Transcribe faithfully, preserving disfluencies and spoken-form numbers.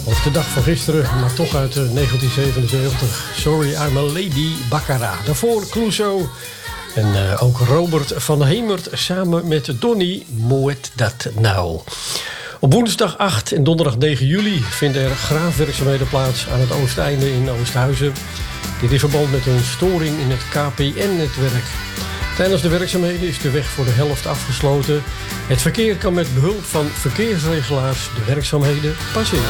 Of de dag van gisteren, maar toch uit uh, negentien zevenenzeventig. Sorry, I'm a Lady Baccarat. Daarvoor Clouseau. En uh, ook Robert van Hemert samen met Donny. Moet dat nou? Op woensdag acht en donderdag negen juli vinden er graafwerkzaamheden plaats aan het Oosteinde in Oosthuizen. Dit in verband met een storing in het K P N-netwerk. Tijdens de werkzaamheden is de weg voor de helft afgesloten. Het verkeer kan met behulp van verkeersregelaars de werkzaamheden passeren.